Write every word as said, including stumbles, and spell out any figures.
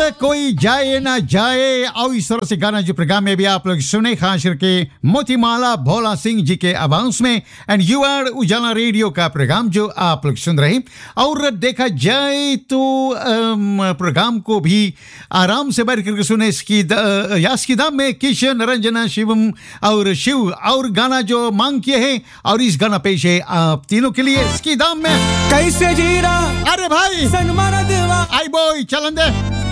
से कोई जाए ना जाए, और इस तरह से गाना जो प्रोग्राम में भी आप लोग सुने, खास करके मोतीमाला भोला सिंह जी के आवाज में। एंड यू आर उजाला रेडियो का प्रोग्राम जो आप लोग सुन रहे। और देखा जाए तो प्रोग्राम को भी आराम से बैठ करके सुने। इसकी यास्किदा में किशन, रंजना, शिवम और शिव और गाना जो मांग किए हैं, और इस गाना पेश है आप तीनों के लिए। इसकी दाम में कैसे जीरा अरे भाई सनमर देवा आई बॉय चलन दे।